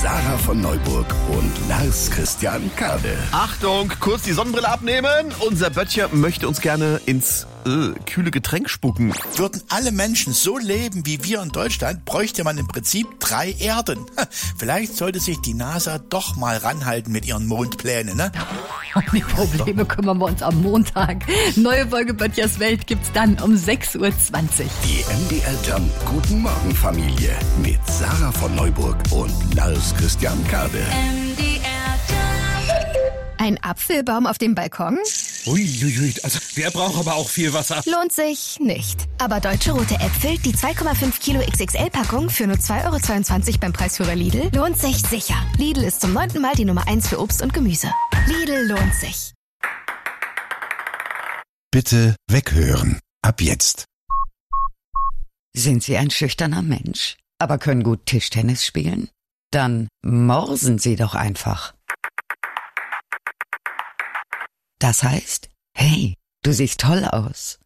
Sarah von Neuburg und Lars Christian Kade. Achtung, kurz die Sonnenbrille abnehmen. Unser Böttcher möchte uns gerne ins kühle Getränk spucken. Würden alle Menschen so leben wie wir in Deutschland, bräuchte man im Prinzip 3 Erden. Vielleicht sollte sich die NASA doch mal ranhalten mit ihren Mondplänen, ne? Um die Probleme kümmern wir uns am Montag. Neue Folge Böttchers Welt gibt's dann um 6:20 Uhr. Die MDR Jump Guten Morgen Familie mit Sarah von Neuburg und Lars Christian Kade. Ein Apfelbaum auf dem Balkon? Uiuiui, also der braucht aber auch viel Wasser. Lohnt sich nicht. Aber Deutsche Rote Äpfel, die 2,5 Kilo XXL-Packung für nur 2,22 € beim Preisführer Lidl, lohnt sich sicher. Lidl ist zum 9. Mal die Nummer 1 für Obst und Gemüse. Lidl lohnt sich. Bitte weghören. Ab jetzt. Sind Sie ein schüchterner Mensch, aber können gut Tischtennis spielen? Dann morsen Sie doch einfach. Das heißt, hey, du siehst toll aus.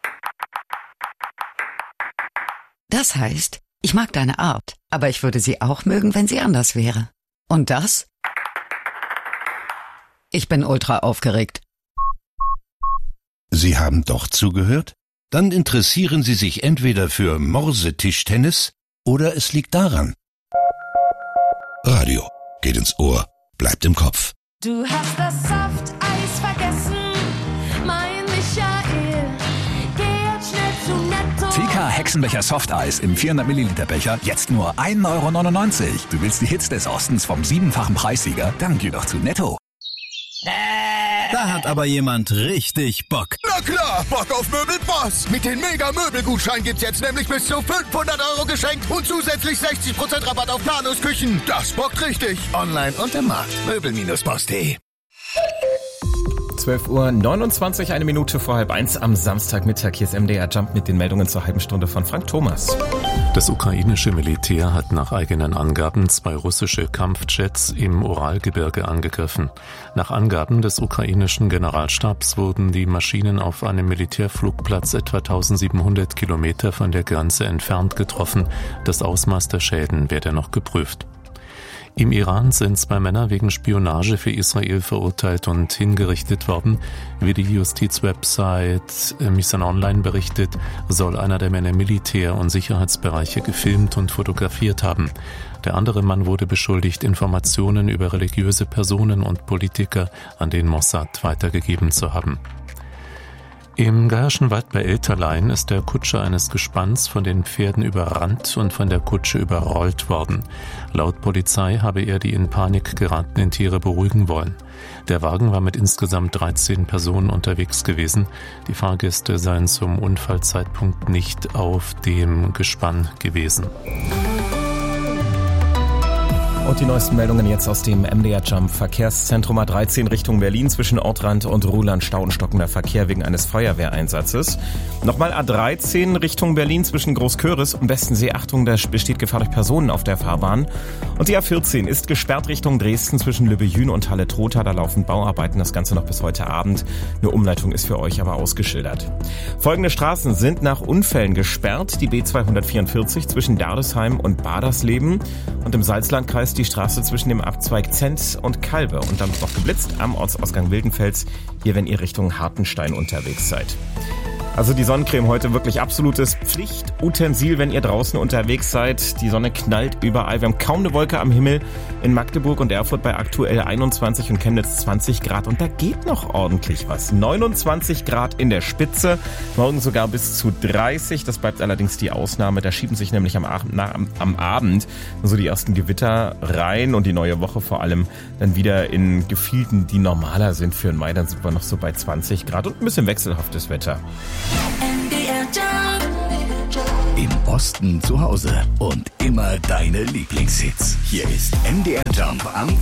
Das heißt, ich mag deine Art, aber ich würde sie auch mögen, wenn sie anders wäre. Und das? Ich bin ultra aufgeregt. Sie haben doch zugehört? Dann interessieren Sie sich entweder für Morsetischtennis oder es liegt daran. Radio geht ins Ohr, bleibt im Kopf. Du hast das Softeis vergessen, mein Michael. Geh jetzt schnell zu Netto. TK Hexenbecher Softeis im 400 Milliliter Becher jetzt nur 1,99 €. Du willst die Hits des Ostens vom 7-fachen Preissieger? Dann geh doch zu Netto. Da hat aber jemand richtig Bock. Na klar, Bock auf Möbelboss. Mit den Mega-Möbelgutschein gibt's jetzt nämlich bis zu 500 € geschenkt und zusätzlich 60% Rabatt auf Planungsküchen. Das bockt richtig. Online und im Markt. Möbel-boss.de. 12:29 Uhr, 1 Minute vor 12:30 am Samstagmittag. Hier ist MDR Jump mit den Meldungen zur halben Stunde von Frank Thomas. Das ukrainische Militär hat nach eigenen Angaben 2 russische Kampfjets im Uralgebirge angegriffen. Nach Angaben des ukrainischen Generalstabs wurden die Maschinen auf einem Militärflugplatz etwa 1700 Kilometer von der Grenze entfernt getroffen. Das Ausmaß der Schäden werde noch geprüft. Im Iran sind 2 Männer wegen Spionage für Israel verurteilt und hingerichtet worden. Wie die Justizwebsite Misan Online berichtet, soll einer der Männer Militär- und Sicherheitsbereiche gefilmt und fotografiert haben. Der andere Mann wurde beschuldigt, Informationen über religiöse Personen und Politiker an den Mossad weitergegeben zu haben. Im Gayerschen Wald bei Elterlein ist der Kutscher eines Gespanns von den Pferden überrannt und von der Kutsche überrollt worden. Laut Polizei habe er die in Panik geratenen Tiere beruhigen wollen. Der Wagen war mit insgesamt 13 Personen unterwegs gewesen. Die Fahrgäste seien zum Unfallzeitpunkt nicht auf dem Gespann gewesen. Und die neuesten Meldungen jetzt aus dem MDR Jump Verkehrszentrum A13 Richtung Berlin zwischen Ortrand und Ruhland Stau und stockender Verkehr wegen eines Feuerwehreinsatzes. Nochmal A13 Richtung Berlin zwischen Großköris und Westensee. Achtung, da besteht Gefahr durch Personen auf der Fahrbahn. Und die A14 ist gesperrt Richtung Dresden zwischen Lübbejün und Halle-Trotha. Da laufen Bauarbeiten, das Ganze noch bis heute Abend. Eine Umleitung ist für euch aber ausgeschildert. Folgende Straßen sind nach Unfällen gesperrt. Die B244 zwischen Dardesheim und Badersleben und im Salzlandkreis die Straße zwischen dem Abzweig Zent und Calbe. Und dann wird noch geblitzt am Ortsausgang Wildenfels, hier wenn ihr Richtung Hartenstein unterwegs seid. Also die Sonnencreme heute wirklich absolutes Pflichtutensil, wenn ihr draußen unterwegs seid. Die Sonne knallt überall. Wir haben kaum eine Wolke am Himmel. In Magdeburg und Erfurt bei aktuell 21 und Chemnitz 20 Grad. Und da geht noch ordentlich was. 29 Grad in der Spitze. Morgen sogar bis zu 30. Das bleibt allerdings die Ausnahme. Da schieben sich nämlich am Abend so die ersten Gewitter rein. Und die neue Woche vor allem dann wieder in Gefilden, die normaler sind für den Mai. Dann sind wir noch so bei 20 Grad und ein bisschen wechselhaftes Wetter. Im Osten zu Hause und immer deine Lieblingshits. Hier ist MDR Jump am